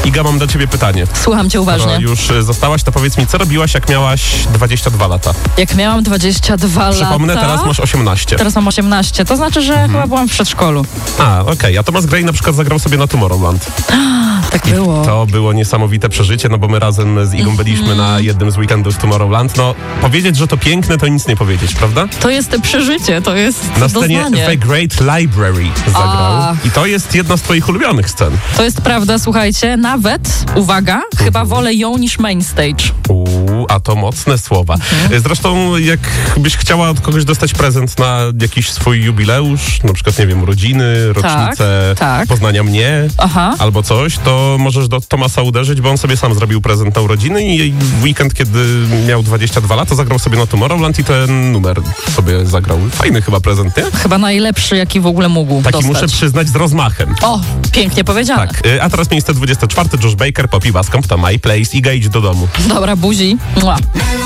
Iga, mam do ciebie pytanie. Słucham cię uważnie. Skoro już zostałaś, to powiedz mi, co robiłaś, jak miałaś 22 lata? Jak miałam 22 lata... Przypomnę, teraz masz 18. Teraz mam 18, to znaczy, że chyba byłam w przedszkolu. Okej. A Thomas Gray na przykład zagrał sobie na Tomorrowland. Tak było. To było niesamowite przeżycie, no bo my razem z Igą byliśmy na jednym z weekendów Tomorrowland. No, powiedzieć, że to piękne, to nic nie powiedzieć, prawda? To jest przeżycie, to jest Na scenie doznanie. The Great Library zagrał. I to jest jedna z twoich ulubionych scen. To jest prawda, słuchajcie, nawet, uwaga, chyba wolę ją niż main stage. A to mocne słowa. Zresztą, jakbyś chciała od kogoś dostać prezent na jakiś swój jubileusz, na przykład, nie wiem, urodziny, rocznicę tak. poznania mnie, Aha. albo coś, to możesz do Thomasa uderzyć, bo on sobie sam zrobił prezent na urodziny i w weekend, kiedy miał 22 lata, zagrał sobie na Tomorrowland i ten numer sobie zagrał. Fajny chyba prezent, nie? Chyba najlepszy, jaki w ogóle mógł Taki dostać. muszę przyznać z rozmachem. O, pięknie powiedziane. Tak. A teraz miejsce 24. Josh Baker, Poppy Wascomb, to My Place. Iga, idź do domu. Dobra, buzi. Mua.